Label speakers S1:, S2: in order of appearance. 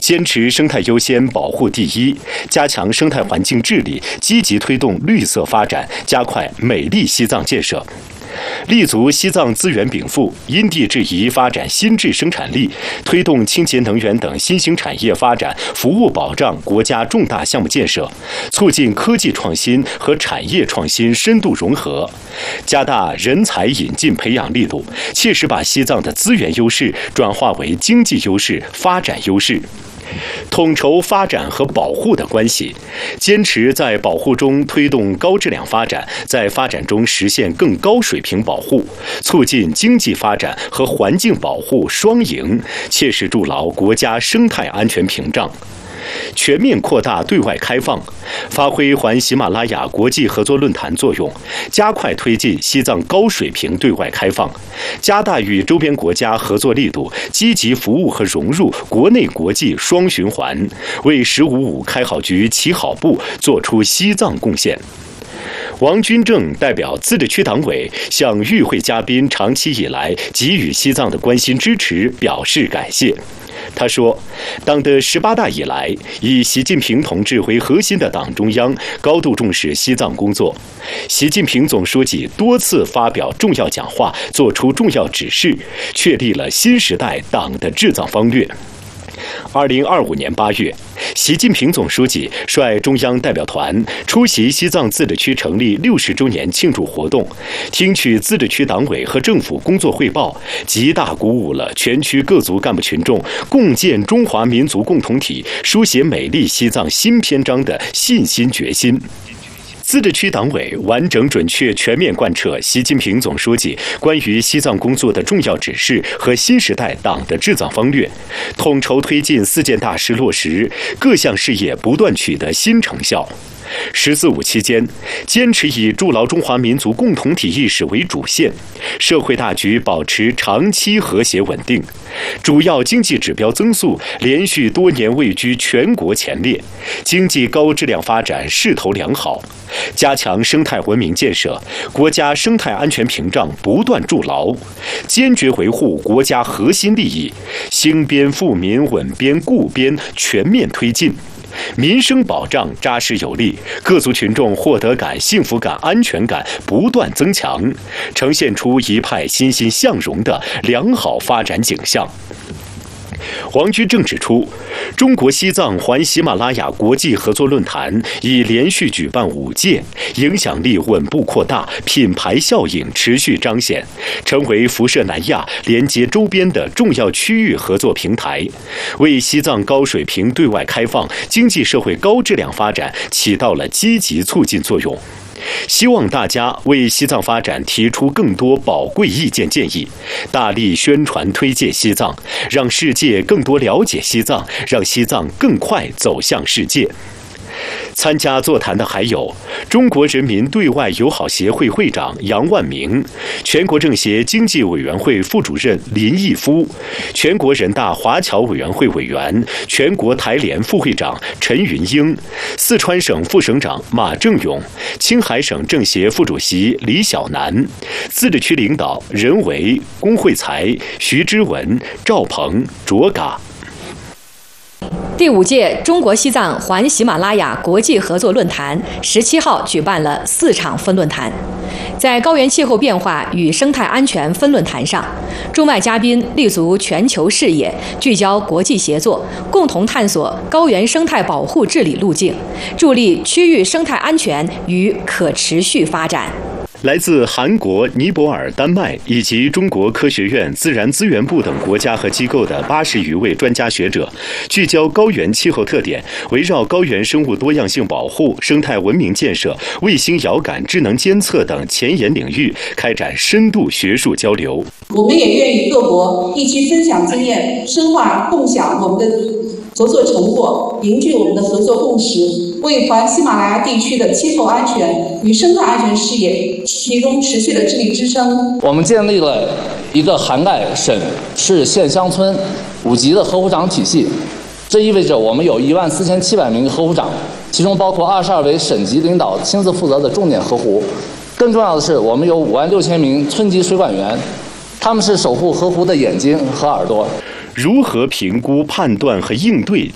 S1: 坚持生态优先、保护第一，加强生态环境治理，积极推动绿色发展，加快美丽西藏建设。立足西藏资源禀赋，因地制宜发展新质生产力，推动清洁能源等新兴产业发展，服务保障国家重大项目建设，促进科技创新和产业创新深度融合，加大人才引进培养力度，切实把西藏的资源优势转化为经济优势、发展优势。统筹发展和保护的关系，坚持在保护中推动高质量发展，在发展中实现更高水平保护，促进经济发展和环境保护双赢，切实筑牢国家生态安全屏障。全面扩大对外开放，发挥环喜马拉雅国际合作论坛作用，加快推进西藏高水平对外开放，加大与周边国家合作力度，积极服务和融入国内国际双循环，为“15·5”开好局、起好步做出西藏贡献。王军正代表自治区党委向与会嘉宾长期以来给予西藏的关心支持表示感谢。他说，党的18大以来，以习近平同志为核心的党中央高度重视西藏工作。习近平总书记多次发表重要讲话，作出重要指示，确立了新时代党的治藏方略。2025年8月，习近平总书记率中央代表团出席西藏自治区成立60周年庆祝活动，听取自治区党委和政府工作汇报，极大鼓舞了全区各族干部群众共建中华民族共同体、书写美丽西藏新篇章的信心决心。自治区党委完整、准确、全面贯彻习近平总书记关于西藏工作的重要指示和新时代党的治藏方略，统筹推进4件大事落实，各项事业不断取得新成效。“14·5”期间，坚持以筑牢中华民族共同体意识为主线，社会大局保持长期和谐稳定，主要经济指标增速连续多年位居全国前列，经济高质量发展势头良好，加强生态文明建设，国家生态安全屏障不断筑牢，坚决维护国家核心利益，兴边富民、稳边固边全面推进。民生保障扎实有力，各族群众获得感、幸福感、安全感不断增强，呈现出一派欣欣向荣的良好发展景象。王军正指出，中国西藏环喜马拉雅国际合作论坛已连续举办5届，影响力稳步扩大，品牌效应持续彰显，成为辐射南亚、连接周边的重要区域合作平台，为西藏高水平对外开放、经济社会高质量发展起到了积极促进作用。希望大家为西藏发展提出更多宝贵意见建议，大力宣传推介西藏，让世界更多了解西藏，让西藏更快走向世界。参加座谈的还有中国人民对外友好协会会长杨万明、全国政协经济委员会副主任林毅夫、全国人大华侨委员会委员、全国台联副会长陈云英、四川省副省长马正勇、青海省政协副主席李小南、自治区领导任维、龚慧才、徐之文、赵鹏、卓嘎。
S2: 第5届中国西藏环喜马拉雅国际合作论坛17号举办了4场分论坛。在高原气候变化与生态安全分论坛上，中外嘉宾立足全球视野，聚焦国际协作，共同探索高原生态保护治理路径，助力区域生态安全与可持续发展。
S1: 来自韩国、尼泊尔、丹麦以及中国科学院自然资源部等国家和机构的80余位专家学者，聚焦高原气候特点，围绕高原生物多样性保护、生态文明建设、卫星遥感、智能监测等前沿领域开展深度学术交流。
S3: 我们也愿与各国一起分享经验，深化共享我们的合作成果，凝聚我们的合作共识，为环喜马拉雅地区的气候安全与生态安全事业提供持续的智力支撑。
S4: 我们建立了一个涵盖省、市、县、乡村5级的河湖长体系，这意味着我们有14700名河湖长，其中包括22位省级领导亲自负责的重点河湖。更重要的是，我们有56000名村级水管员，他们是守护河湖的眼睛和耳朵。
S1: 如何评估、判断和应对